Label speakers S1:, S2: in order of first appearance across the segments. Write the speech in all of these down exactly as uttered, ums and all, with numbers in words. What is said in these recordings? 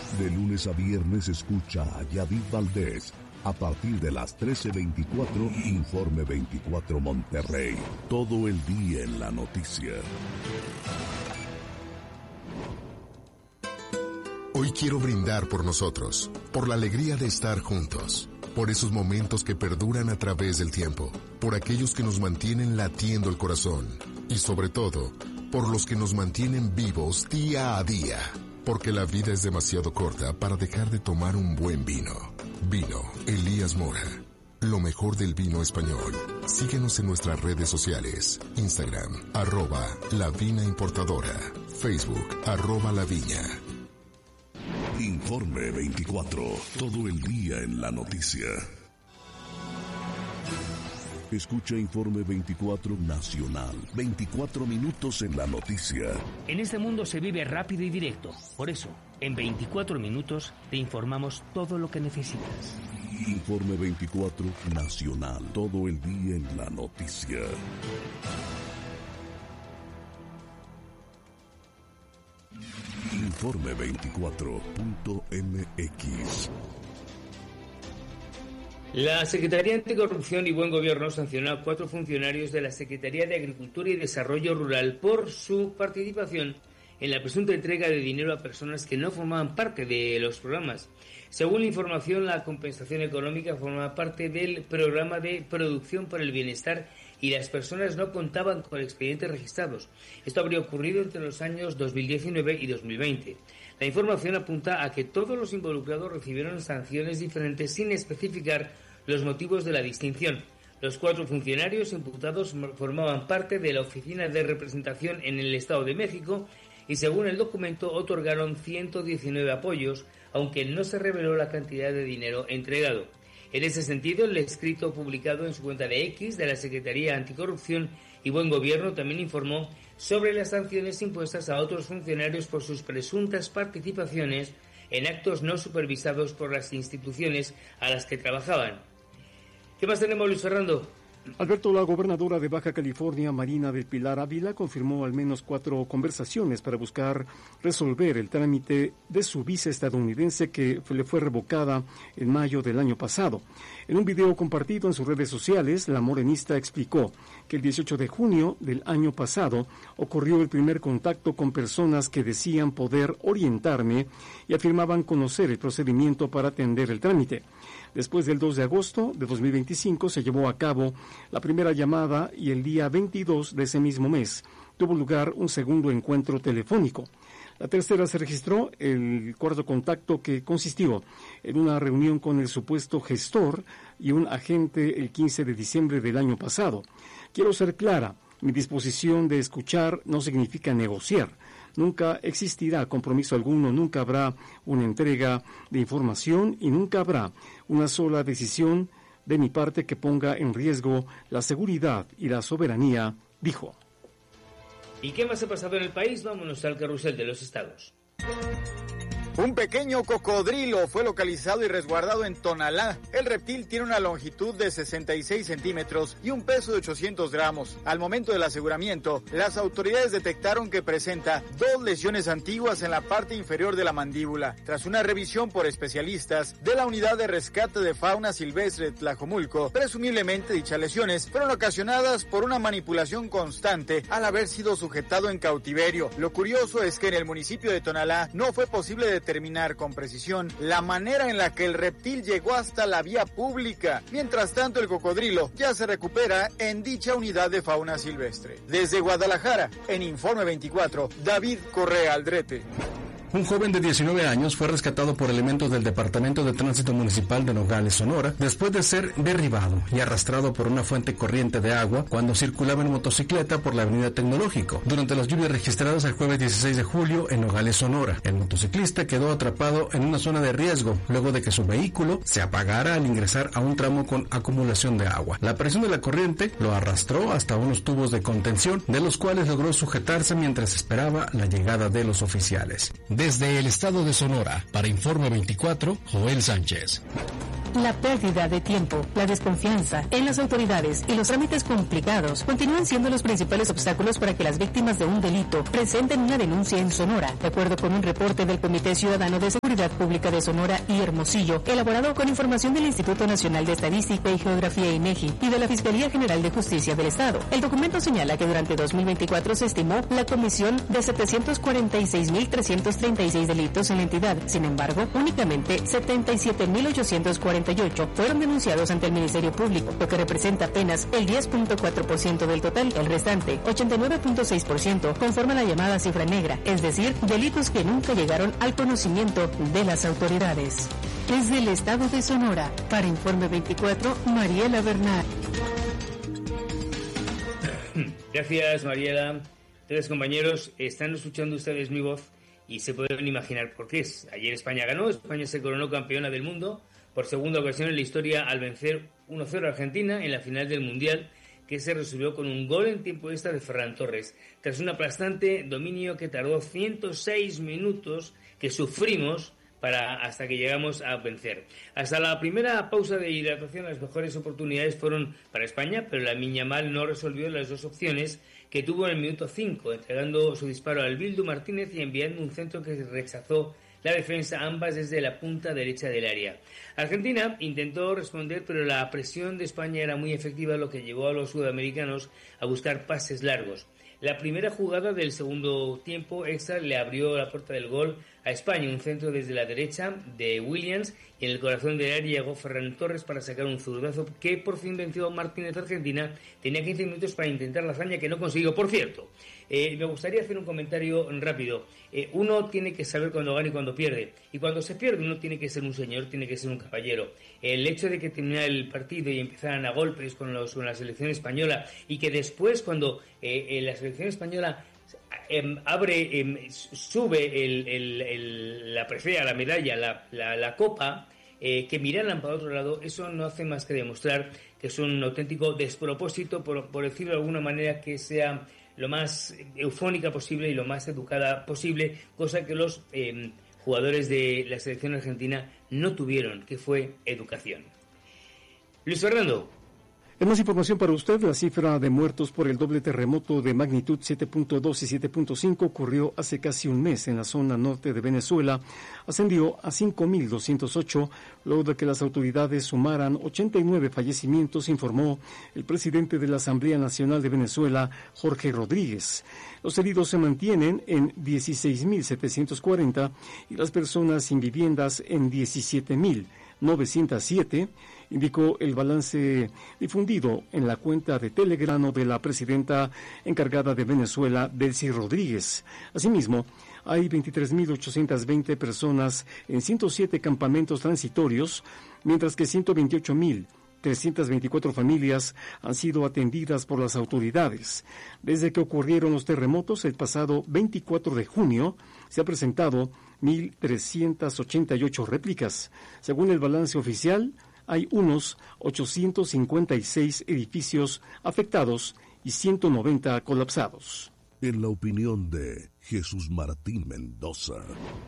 S1: De lunes a viernes escucha a Yadid Valdés. A partir de las trece veinticuatro, Informe veinticuatro Monterrey. Todo el día en la noticia.
S2: Hoy quiero brindar por nosotros, por la alegría de estar juntos, por esos momentos que perduran a través del tiempo, por aquellos que nos mantienen latiendo el corazón y sobre todo, por los que nos mantienen vivos día a día, porque la vida es demasiado corta para dejar de tomar un buen vino. Vino Elías Mora, lo mejor del vino español. Síguenos en nuestras redes sociales, Instagram, arroba La Vina Importadora, Facebook, arroba La Viña.
S1: Informe veinticuatro, todo el día en la noticia. Escucha Informe veinticuatro Nacional, veinticuatro minutos en la noticia.
S3: En este mundo se vive rápido y directo, por eso, en veinticuatro minutos te informamos todo lo que necesitas.
S1: Informe veinticuatro Nacional, todo el día en la noticia. Informe veinticuatro punto m x.
S3: La Secretaría Anticorrupción y Buen Gobierno sancionó a cuatro funcionarios de la Secretaría de Agricultura y Desarrollo Rural por su participación en la presunta entrega de dinero a personas que no formaban parte de los programas. Según la información, la compensación económica formaba parte del programa de producción por el bienestar y las personas no contaban con expedientes registrados. Esto habría ocurrido entre los años dos mil diecinueve y dos mil veinte. La información apunta a que todos los involucrados recibieron sanciones diferentes sin especificar los motivos de la distinción. Los cuatro funcionarios imputados formaban parte de la Oficina de Representación en el Estado de México y, según el documento, otorgaron ciento diecinueve apoyos, aunque no se reveló la cantidad de dinero entregado. En ese sentido, el escrito publicado en su cuenta de X de la Secretaría Anticorrupción y Buen Gobierno también informó sobre las sanciones impuestas a otros funcionarios por sus presuntas participaciones en actos no supervisados por las instituciones a las que trabajaban. ¿Qué más tenemos, Luis Fernando?
S4: Alberto, la gobernadora de Baja California, Marina del Pilar Ávila, confirmó al menos cuatro conversaciones para buscar resolver el trámite de su visa estadounidense que le fue revocada en mayo del año pasado. En un video compartido en sus redes sociales, la morenista explicó que el dieciocho de junio del año pasado ocurrió el primer contacto con personas que decían poder orientarme y afirmaban conocer el procedimiento para atender el trámite. Después del dos de agosto de dos mil veinticinco se llevó a cabo la primera llamada y el día veintidós de ese mismo mes tuvo lugar un segundo encuentro telefónico. La tercera se registró el cuarto contacto, que consistió en una reunión con el supuesto gestor y un agente el quince de diciembre del año pasado. Quiero ser clara, mi disposición de escuchar no significa negociar. Nunca existirá compromiso alguno, nunca habrá una entrega de información y nunca habrá una sola decisión de mi parte que ponga en riesgo la seguridad y la soberanía, dijo.
S3: ¿Y qué más ha pasado en el país? Vámonos al carrusel de los estados.
S5: Un pequeño cocodrilo fue localizado y resguardado en Tonalá. El reptil tiene una longitud de sesenta y seis centímetros y un peso de ochocientos gramos. Al momento del aseguramiento, las autoridades detectaron que presenta dos lesiones antiguas en la parte inferior de la mandíbula. Tras una revisión por especialistas de la Unidad de Rescate de Fauna Silvestre de Tlajomulco, presumiblemente dichas lesiones fueron ocasionadas por una manipulación constante al haber sido sujetado en cautiverio. Lo curioso es que en el municipio de Tonalá no fue posible determinar determinar con precisión la manera en la que el reptil llegó hasta la vía pública. Mientras tanto, el cocodrilo ya se recupera en dicha unidad de fauna silvestre. Desde Guadalajara, en Informe veinticuatro, David Correa Aldrete.
S6: Un joven de diecinueve años fue rescatado por elementos del Departamento de Tránsito Municipal de Nogales, Sonora, después de ser derribado y arrastrado por una fuente corriente de agua cuando circulaba en motocicleta por la avenida Tecnológico, durante las lluvias registradas el jueves dieciséis de julio en Nogales, Sonora. El motociclista quedó atrapado en una zona de riesgo luego de que su vehículo se apagara al ingresar a un tramo con acumulación de agua. La presión de la corriente lo arrastró hasta unos tubos de contención, de los cuales logró sujetarse mientras esperaba la llegada de los oficiales. Desde el estado de Sonora, para Informe veinticuatro, Joel Sánchez.
S7: La pérdida de tiempo, la desconfianza en las autoridades y los trámites complicados continúan siendo los principales obstáculos para que las víctimas de un delito presenten una denuncia en Sonora, de acuerdo con un reporte del Comité Ciudadano de Seguridad. Seguridad Pública de Sonora y Hermosillo, elaborado con información del Instituto Nacional de Estadística y Geografía INEGI y de la Fiscalía General de Justicia del Estado. El documento señala que durante dos mil veinticuatro se estimó la comisión de setecientos cuarenta y seis mil trescientos treinta y seis delitos en la entidad. Sin embargo, únicamente setenta y siete mil ochocientos cuarenta y ocho fueron denunciados ante el Ministerio Público, lo que representa apenas el diez punto cuatro por ciento del total. El restante, ochenta y nueve punto seis por ciento, conforma la llamada cifra negra, es decir, delitos que nunca llegaron al conocimiento de las autoridades. Desde el estado de Sonora, para Informe veinticuatro, Mariela Bernal.
S3: Gracias, Mariela. Ustedes, compañeros, están escuchando ustedes mi voz y se pueden imaginar por qué es. Ayer España ganó, España se coronó campeona del mundo por segunda ocasión en la historia al vencer uno cero a Argentina en la final del Mundial, que se resolvió con un gol en tiempo extra de Ferran Torres, tras un aplastante dominio que tardó ciento seis minutos, que sufrimos para hasta que llegamos a vencer. Hasta la primera pausa de hidratación, las mejores oportunidades fueron para España, pero la Yamal no resolvió las dos opciones que tuvo en el minuto cinco, entregando su disparo al Bildu Martínez y enviando un centro que rechazó la defensa, ambas desde la punta derecha del área. Argentina intentó responder, pero la presión de España era muy efectiva, lo que llevó a los sudamericanos a buscar pases largos. La primera jugada del segundo tiempo extra le abrió la puerta del gol a España, un centro desde la derecha de Williams, y en el corazón del área llegó Ferran Torres para sacar un zurdazo que por fin venció a Martínez. Argentina tenía quince minutos para intentar la hazaña, que no consiguió. Por cierto, eh, me gustaría hacer un comentario rápido. Eh, uno tiene que saber cuándo gana y cuándo pierde, y cuando se pierde uno tiene que ser un señor, tiene que ser un caballero. El hecho de que terminara el partido y empezaran a golpes con, los, con la selección española, y que después cuando eh, eh, la selección española eh, abre, eh, sube el, el, el, la presea, la medalla, la, la, la copa, eh, que miraran para otro lado, eso no hace más que demostrar que es un auténtico despropósito, por, por decirlo de alguna manera, que sea lo más eufónica posible y lo más educada posible, cosa que los eh, jugadores de la selección argentina no tuvieron, que fue educación. Luis Fernando.
S4: En más información para usted, la cifra de muertos por el doble terremoto de magnitud siete punto dos y siete punto cinco ocurrió hace casi un mes en la zona norte de Venezuela. Ascendió a cinco mil doscientos ocho, luego de que las autoridades sumaran ochenta y nueve fallecimientos, informó el presidente de la Asamblea Nacional de Venezuela, Jorge Rodríguez. Los heridos se mantienen en dieciséis mil setecientos cuarenta y las personas sin viviendas en diecisiete mil novecientos siete, indicó el balance difundido en la cuenta de Telegram de la presidenta encargada de Venezuela, Delcy Rodríguez. Asimismo, hay veintitrés mil ochocientos veinte personas en ciento siete campamentos transitorios, mientras que ciento veintiocho mil trescientas veinticuatro familias han sido atendidas por las autoridades. Desde que ocurrieron los terremotos el pasado veinticuatro de junio, se ha presentado mil trescientas ochenta y ocho réplicas. Según el balance oficial, hay unos ochocientos cincuenta y seis edificios afectados y ciento noventa colapsados.
S1: En la opinión de Jesús Martín Mendoza.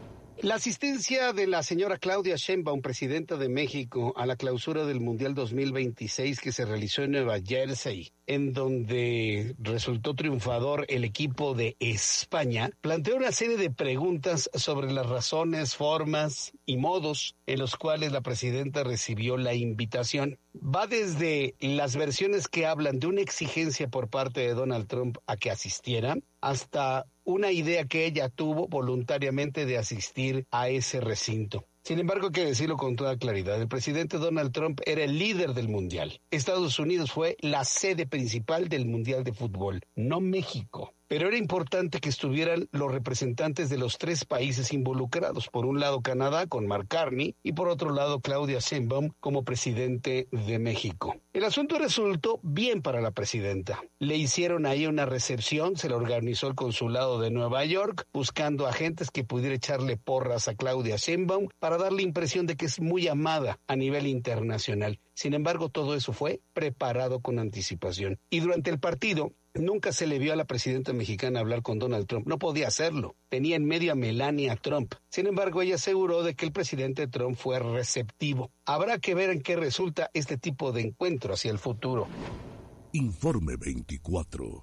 S8: La asistencia de la señora Claudia Sheinbaum, presidenta de México, a la clausura del Mundial dos mil veintiséis que se realizó en Nueva Jersey, en donde resultó triunfador el equipo de España, planteó una serie de preguntas sobre las razones, formas y modos en los cuales la presidenta recibió la invitación. Va desde las versiones que hablan de una exigencia por parte de Donald Trump a que asistiera, hasta una idea que ella tuvo voluntariamente de asistir a ese recinto. Sin embargo, hay que decirlo con toda claridad, el presidente Donald Trump era el líder del Mundial. Estados Unidos fue la sede principal del Mundial de Fútbol, no México. Pero era importante que estuvieran los representantes de los tres países involucrados. Por un lado Canadá con Mark Carney y por otro lado Claudia Sheinbaum como presidente de México. El asunto resultó bien para la presidenta. Le hicieron ahí una recepción, se la organizó el consulado de Nueva York, buscando agentes que pudiera echarle porras a Claudia Sheinbaum para dar la impresión de que es muy amada a nivel internacional. Sin embargo, todo eso fue preparado con anticipación. Y durante el partido, nunca se le vio a la presidenta mexicana hablar con Donald Trump. No podía hacerlo. Tenía en medio a Melania Trump. Sin embargo, ella aseguró de que el presidente Trump fue receptivo. Habrá que ver en qué resulta este tipo de encuentro hacia el futuro.
S1: Informe veinticuatro.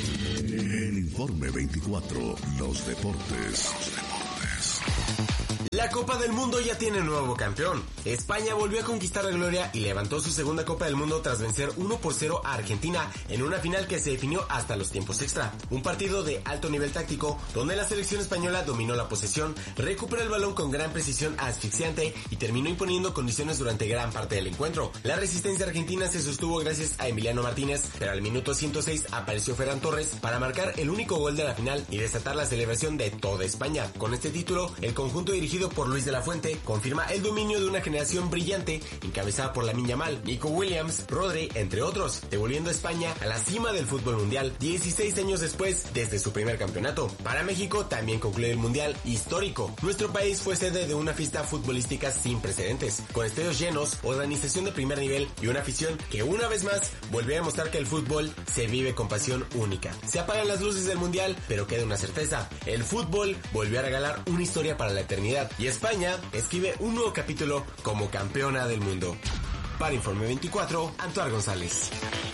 S1: El Informe veinticuatro. Los deportes. Los deportes.
S9: La Copa del Mundo ya tiene nuevo campeón. España volvió a conquistar la gloria y levantó su segunda Copa del Mundo tras vencer uno por cero a Argentina en una final que se definió hasta los tiempos extra. Un partido de alto nivel táctico donde la selección española dominó la posesión, recuperó el balón con gran precisión asfixiante y terminó imponiendo condiciones durante gran parte del encuentro. La resistencia argentina se sostuvo gracias a Emiliano Martínez, pero al minuto ciento seis apareció Ferran Torres para marcar el único gol de la final y desatar la celebración de toda España. Con este título, el conjunto dirigido por Luis de la Fuente confirma el dominio de una generación brillante encabezada por Lamine Yamal, Nico Williams, Rodri, entre otros, devolviendo a España a la cima del fútbol mundial dieciséis años después desde su primer campeonato. Para México también concluye el mundial histórico. Nuestro país fue sede de una fiesta futbolística sin precedentes, con estadios llenos, organización de primer nivel y una afición que una vez más volvió a demostrar que el fútbol se vive con pasión única. Se apagan las luces del mundial, pero queda una certeza: el fútbol volvió a regalar una historia para la eternidad y España escribe un nuevo capítulo como campeona del mundo. Para Informe veinticuatro, Antoine González.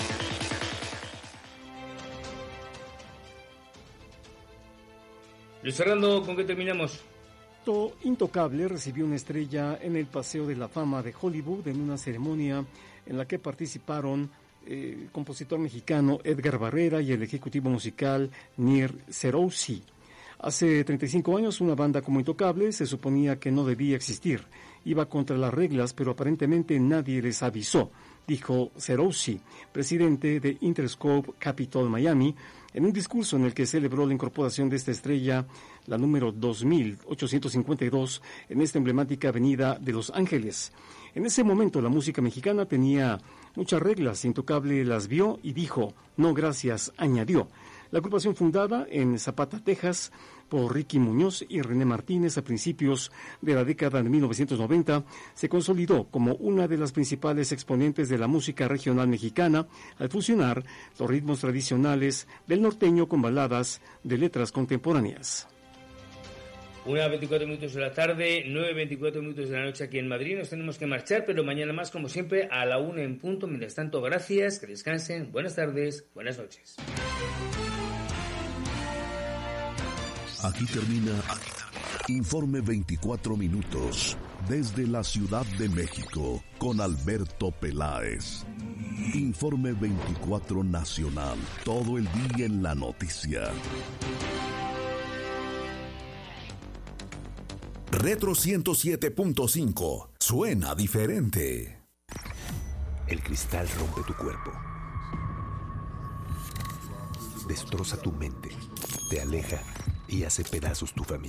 S3: Luis Fernando, ¿con qué terminamos?
S4: Intocable recibió una estrella en el Paseo de la Fama de Hollywood en una ceremonia en la que participaron eh, el compositor mexicano Edgar Barrera y el ejecutivo musical Nir Serouzi. Hace treinta y cinco años una banda como Intocable se suponía que no debía existir. Iba contra las reglas, pero aparentemente nadie les avisó, dijo Serouzi, presidente de Interscope Capital Miami, en un discurso en el que celebró la incorporación de esta estrella, la número dos mil ochocientos cincuenta y dos, en esta emblemática avenida de Los Ángeles. En ese momento la música mexicana tenía muchas reglas, Intocable las vio y dijo, no gracias, añadió. La agrupación fundada en Zapata, Texas, por Ricky Muñoz y René Martínez a principios de la década de mil novecientos noventa, se consolidó como una de las principales exponentes de la música regional mexicana al fusionar los ritmos tradicionales del norteño con baladas de letras contemporáneas.
S3: Una veinticuatro minutos de la tarde, nueve veinticuatro minutos de la noche aquí en Madrid. Nos tenemos que marchar, pero mañana más, como siempre, a la una en punto. Mientras tanto, gracias, que descansen, buenas tardes, buenas noches.
S1: Aquí termina Informe veinticuatro minutos desde la Ciudad de México con Alberto Peláez. Informe veinticuatro Nacional, todo el día en la noticia.
S10: Retro ciento siete punto cinco. Suena diferente.
S11: El cristal rompe tu cuerpo. Destroza tu mente. Te aleja y hace pedazos tu familia.